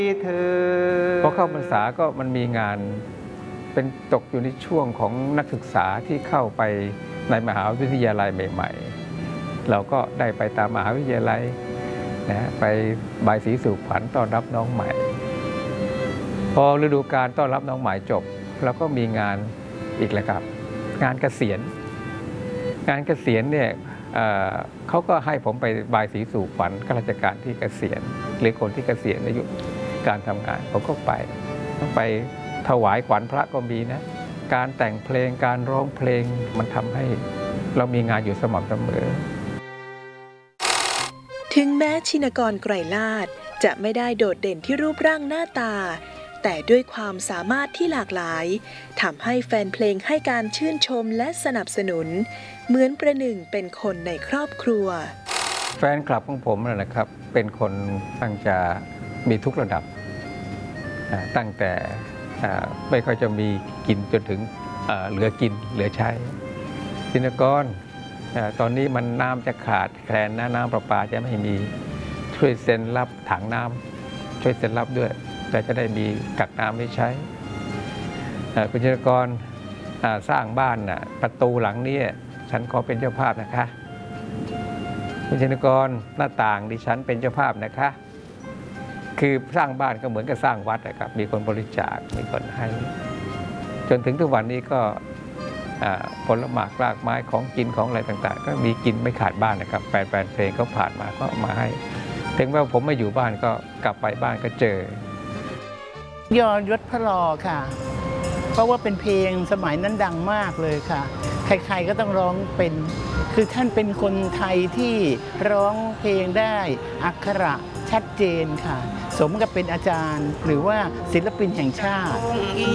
พอเข้าพรรษาก็มันมีงานเป็นตกอยู่ในช่วงของนักศึกษาที่เข้าไปในมหาวิทยาลัยใหม่ๆเราก็ได้ไปตามมหาวิทยาลัยนะไปบายสีสู่ขวัญต้อนรับน้องใหม่พอฤดูกาลต้อนรับน้องใหม่จบเราก็มีงานอีกแล้วครับงานเกษียณเนี่ยเขาก็ให้ผมไปบายสีสู่ขวัญข้าราชการที่เกษียณหรือคนที่เกษียณอายุการทำงานผมก็ไปถวายขวัญพระก็มีนะการแต่งเพลงการร้องเพลงมันทำให้เรามีงานอยู่สม่ำเสมอถึงแม้ชินกรไกรลาศจะไม่ได้โดดเด่นที่รูปร่างหน้าตาแต่ด้วยความสามารถที่หลากหลายทำให้แฟนเพลงให้การชื่นชมและสนับสนุนเหมือนประหนึ่งเป็นคนในครอบครัวแฟนคลับของผมนะครับเป็นคนตั้งจะมีทุกระดับตั้งแต่ไม่ค่อยจะมีกินจนถึงเหลือกินเหลือใช้ชินกรตอนนี้มันน้ำจะขาดแคลนน้ำประปาจะไม่มีช่วยเซ็นรับถังน้ำช่วยเซ็นรับด้วยแต่จะได้มีกักน้ำไว้ใช้คุณชินกรสร้างบ้านประตูหลังนี้ฉันขอเป็นเจ้าภาพนะคะคุณชินกรหน้าต่างดิฉันเป็นเจ้าภาพนะคะคือสร้างบ้านก็เหมือนกับสร้างวัดนะครับมีคนบริจาคมีคนให้จนถึงทุกวันนี้ก็ผลหมากรากไม้ของกินของอะไรต่างๆก็มีกินไม่ขาดบ้านนะครับแฟนเพลงเขาผ่านมาก็มาให้ถึงแม้ว่าผมไม่อยู่บ้านก็กลับไปบ้านก็เจอยอดยศพระลอค่ะเพราะว่าเป็นเพลงสมัยนั้นดังมากเลยค่ะใครๆก็ต้องร้องเป็นคือท่านเป็นคนไทยที่ร้องเพลงได้อักขระชัดเจนค่ะสมกับเป็นอาจารย์หรือว่าศิลปินแห่งชาติ